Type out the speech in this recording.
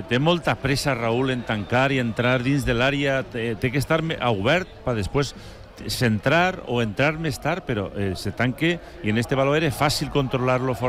té molta pressa Raúl en tancar i entrar dins de l'àrea, té que estar obert per després centrar o entrar més tard, però se tanque, i en este baló era fàcil controlar-lo